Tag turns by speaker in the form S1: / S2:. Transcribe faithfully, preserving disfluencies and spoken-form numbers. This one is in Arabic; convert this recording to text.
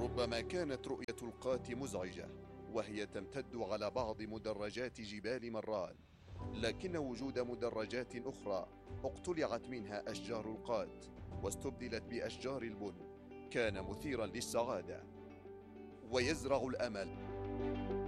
S1: ربما كانت رؤية القات مزعجة وهي تمتد على بعض مدرجات جبال مران، لكن وجود مدرجات أخرى اقتلعت منها أشجار القات واستبدلت بأشجار البن كان مثيرا للسعادة ويزرع الأمل.